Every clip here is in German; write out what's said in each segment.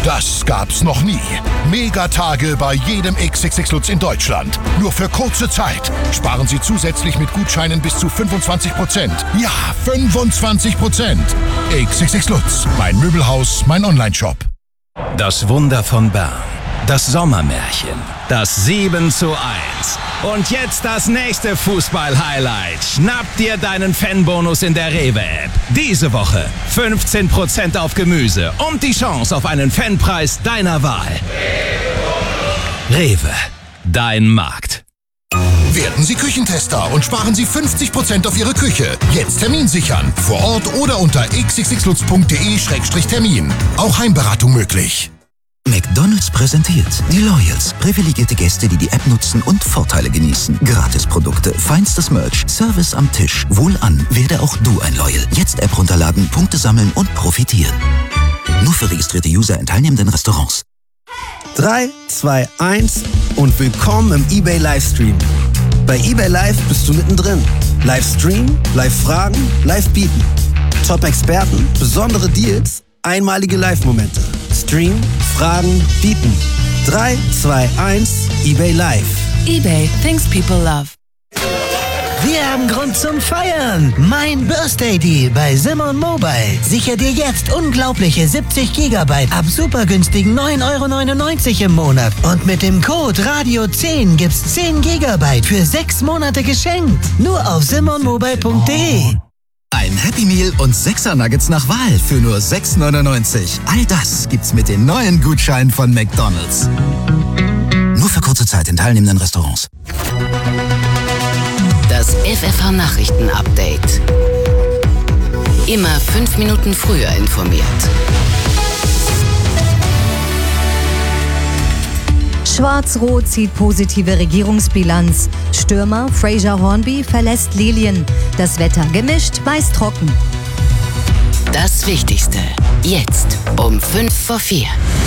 Das gab's noch nie. Megatage bei jedem XXX Lutz in Deutschland. Nur für kurze Zeit. Sparen Sie zusätzlich mit Gutscheinen bis zu 25%. Ja, 25%. XXX Lutz. Mein Möbelhaus, mein Onlineshop. Das Wunder von Bern. Das Sommermärchen. Das 7:1. Und jetzt das nächste Fußball-Highlight. Schnapp dir deinen Fanbonus in der Rewe-App. Diese Woche 15% auf Gemüse und die Chance auf einen Fanpreis deiner Wahl. Rewe, dein Markt. Werden Sie Küchentester und sparen Sie 50% auf Ihre Küche. Jetzt Termin sichern. Vor Ort oder unter xxxlutz.de/termin. Auch Heimberatung möglich. McDonald's präsentiert die Loyals. Privilegierte Gäste, die die App nutzen und Vorteile genießen. Gratisprodukte, feinstes Merch, Service am Tisch. Wohlan, werde auch du ein Loyal. Jetzt App runterladen, Punkte sammeln und profitieren. Nur für registrierte User in teilnehmenden Restaurants. 3, 2, 1 und willkommen im eBay Livestream. Bei eBay Live bist du mittendrin. Livestream, Live-Fragen, Live-Bieten. Top-Experten, besondere Deals, einmalige Live-Momente. Stream, Fragen, Bieten. 3, 2, 1, eBay Live. eBay, things people love. Wir haben Grund zum Feiern. Mein Birthday Deal bei Simon Mobile. Sicher dir jetzt unglaubliche 70 GB ab super günstigen 9,99 € im Monat. Und mit dem Code Radio10 gibt's 10 GB für 6 Monate geschenkt. Nur auf simonmobile.de. Ein Happy Meal und 6er Nuggets nach Wahl für nur 6,99 €. All das gibt's mit den neuen Gutscheinen von McDonald's. Nur für kurze Zeit in teilnehmenden Restaurants. Das FFH-Nachrichten-Update. Immer 5 Minuten früher informiert. Schwarz-Rot zieht positive Regierungsbilanz. Stürmer Fraser Hornby verlässt Lilien. Das Wetter gemischt, weiß trocken. Das Wichtigste. Jetzt um 3:55.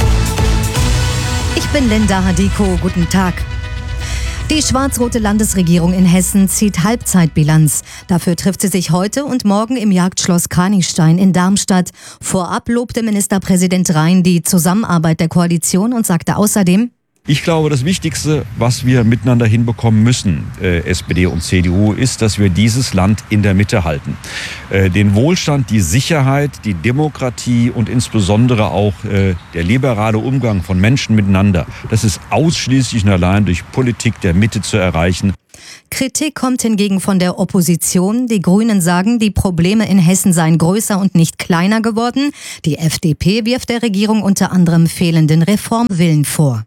Ich bin Linda Hadiko. Guten Tag. Die schwarz-rote Landesregierung in Hessen zieht Halbzeitbilanz. Dafür trifft sie sich heute und morgen im Jagdschloss Kranichstein in Darmstadt. Vorab lobte Ministerpräsident Rhein die Zusammenarbeit der Koalition und sagte außerdem: Ich glaube, das Wichtigste, was wir miteinander hinbekommen müssen, SPD und CDU, ist, dass wir dieses Land in der Mitte halten. Den Wohlstand, die Sicherheit, die Demokratie und insbesondere auch der liberale Umgang von Menschen miteinander, das ist ausschließlich und allein durch Politik der Mitte zu erreichen. Kritik kommt hingegen von der Opposition. Die Grünen sagen, die Probleme in Hessen seien größer und nicht kleiner geworden. Die FDP wirft der Regierung unter anderem fehlenden Reformwillen vor.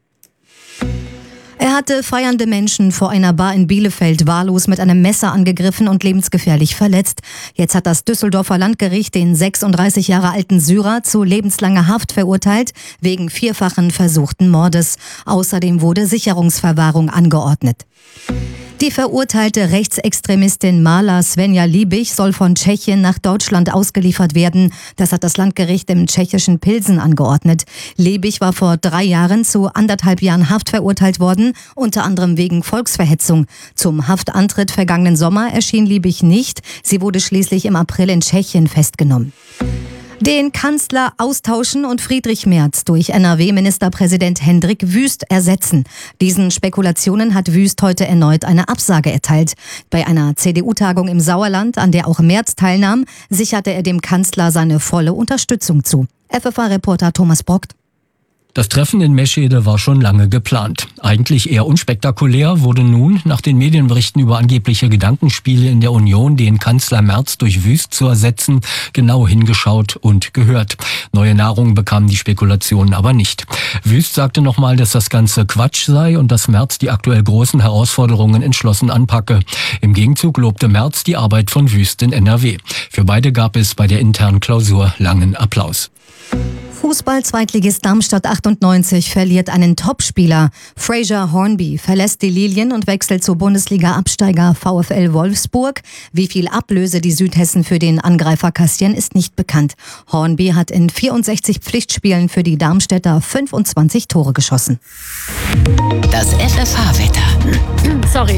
Er hatte feiernde Menschen vor einer Bar in Bielefeld wahllos mit einem Messer angegriffen und lebensgefährlich verletzt. Jetzt hat das Düsseldorfer Landgericht den 36 Jahre alten Syrer zu lebenslanger Haft verurteilt, wegen 4-fachen versuchten Mordes. Außerdem wurde Sicherungsverwahrung angeordnet. Die verurteilte Rechtsextremistin Mala Svenja Liebig soll von Tschechien nach Deutschland ausgeliefert werden. Das hat das Landgericht im tschechischen Pilsen angeordnet. Liebig war vor 3 Jahren zu 1,5 Jahren Haft verurteilt worden, unter anderem wegen Volksverhetzung. Zum Haftantritt vergangenen Sommer erschien Liebig nicht. Sie wurde schließlich im April in Tschechien festgenommen. Den Kanzler austauschen und Friedrich Merz durch NRW-Ministerpräsident Hendrik Wüst ersetzen. Diesen Spekulationen hat Wüst heute erneut eine Absage erteilt. Bei einer CDU-Tagung im Sauerland, an der auch Merz teilnahm, sicherte er dem Kanzler seine volle Unterstützung zu. FFH-Reporter Thomas Brockt. Das Treffen in Meschede war schon lange geplant. Eigentlich eher unspektakulär wurde nun, nach den Medienberichten über angebliche Gedankenspiele in der Union, den Kanzler Merz durch Wüst zu ersetzen, genau hingeschaut und gehört. Neue Nahrung bekamen die Spekulationen aber nicht. Wüst sagte nochmal, dass das Ganze Quatsch sei und dass Merz die aktuell großen Herausforderungen entschlossen anpacke. Im Gegenzug lobte Merz die Arbeit von Wüst in NRW. Für beide gab es bei der internen Klausur langen Applaus. Fußball-Zweitligist Darmstadt 98 verliert einen Topspieler. Fraser Hornby verlässt die Lilien und wechselt zu Bundesliga-Absteiger VfL Wolfsburg. Wie viel Ablöse die Südhessen für den Angreifer kassieren, ist nicht bekannt. Hornby hat in 64 Pflichtspielen für die Darmstädter 25 Tore geschossen. Das FFH-Wetter. Sorry.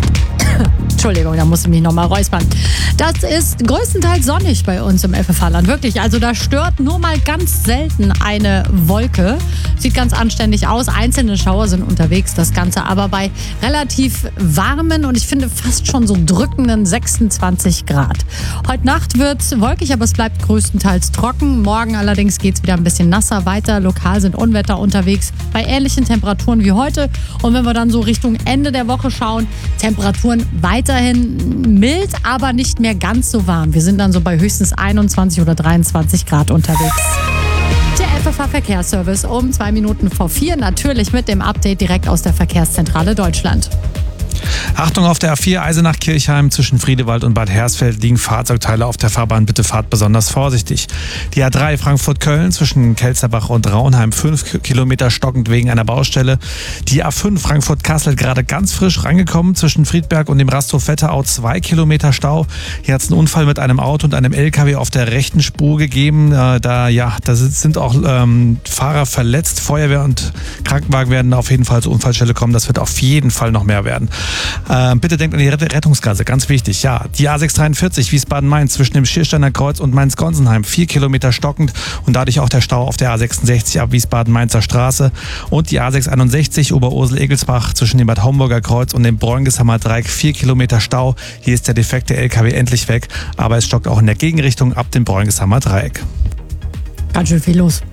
Entschuldigung, da muss ich mich nochmal räuspern. Das ist größtenteils sonnig bei uns im FFH-Land. Wirklich, also da stört nur mal ganz selten eine Wolke. Sieht ganz anständig aus. Einzelne Schauer sind unterwegs. Das Ganze aber bei relativ warmen und ich finde fast schon so drückenden 26 Grad. Heute Nacht wird es wolkig, aber es bleibt größtenteils trocken. Morgen allerdings geht es wieder ein bisschen nasser weiter. Lokal sind Unwetter unterwegs bei ähnlichen Temperaturen wie heute. Und wenn wir dann so Richtung Ende der Woche schauen, Temperaturen weiterhin mild, aber nicht mehr ganz so warm. Wir sind dann so bei höchstens 21 oder 23 Grad unterwegs. Der FFH-Verkehrsservice um 2 Minuten vor 4, natürlich mit dem Update direkt aus der Verkehrszentrale Deutschland. Achtung, auf der A4 Eisenach-Kirchheim zwischen Friedewald und Bad Hersfeld liegen Fahrzeugteile auf der Fahrbahn. Bitte fahrt besonders vorsichtig. Die A3 Frankfurt-Köln zwischen Kelsterbach und Raunheim 5 Kilometer stockend wegen einer Baustelle. Die A5 Frankfurt-Kassel gerade ganz frisch rangekommen zwischen Friedberg und dem Rasthof-Wetterau 2 Kilometer Stau. Hier hat es einen Unfall mit einem Auto und einem LKW auf der rechten Spur gegeben. Da sind auch Fahrer verletzt. Feuerwehr und Krankenwagen werden auf jeden Fall zur Unfallstelle kommen. Das wird auf jeden Fall noch mehr werden. Bitte denkt an die Rettungsgasse, ganz wichtig. Ja, die A643 Wiesbaden-Mainz zwischen dem Schiersteiner Kreuz und Mainz-Gonsenheim 4 Kilometer stockend und dadurch auch der Stau auf der A66 ab Wiesbaden-Mainzer Straße und die A661 Oberursel-Egelsbach zwischen dem Bad Homburger Kreuz und dem Bräungeshammer Dreieck 4 Kilometer Stau. Hier ist der defekte LKW endlich weg, aber es stockt auch in der Gegenrichtung ab dem Bräungeshammer Dreieck. Ganz schön viel los.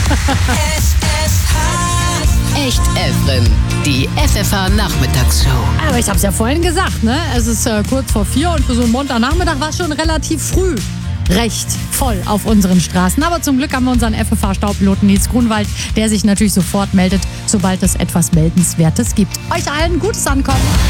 Echt Evren, die FFH-Nachmittagsshow. Aber ich habe es ja vorhin gesagt, ne? Es ist kurz vor 4 und für so einen Montagnachmittag war es schon relativ früh recht voll auf unseren Straßen. Aber zum Glück haben wir unseren FFH-Staupiloten Nils Grunwald, der sich natürlich sofort meldet, sobald es etwas Meldenswertes gibt. Euch allen gutes Ankommen.